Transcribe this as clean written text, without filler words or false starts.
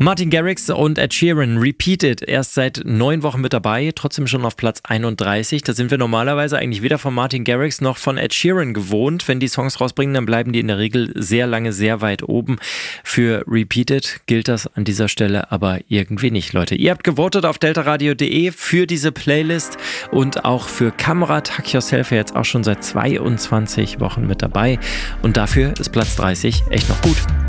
Martin Garrix und Ed Sheeran, Repeated, erst seit 9 Wochen mit dabei, trotzdem schon auf Platz 31. Da sind wir normalerweise eigentlich weder von Martin Garrix noch von Ed Sheeran gewohnt. Wenn die Songs rausbringen, dann bleiben die in der Regel sehr lange sehr weit oben. Für Repeated gilt das an dieser Stelle aber irgendwie nicht, Leute. Ihr habt gewotet auf deltaradio.de für diese Playlist und auch für Kamera Tuck Yourself jetzt auch schon seit 22 Wochen mit dabei. Und dafür ist Platz 30 echt noch gut.